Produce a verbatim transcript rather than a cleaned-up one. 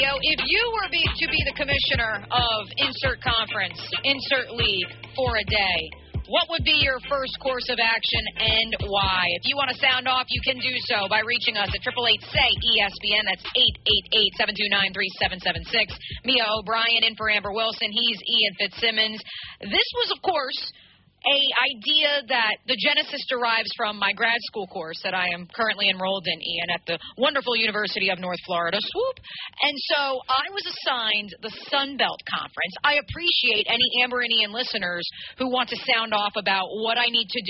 Yo, if you were be, to be the commissioner of insert conference, insert league for a day, what would be your first course of action and why? If you want to sound off, you can do so by reaching us at eight eight eight, S A Y, E S P N. That's eight eight eight, seven two nine, three seven seven six. Mia O'Brien in for Amber Wilson. He's Ian Fitzsimmons. This was, of course, a idea that the genesis derives from my grad school course that I am currently enrolled in, Ian, at the wonderful University of North Florida. Swoop. And so I was assigned the Sun Belt Conference. I appreciate any Amber and Ian listeners who want to sound off about what I need to do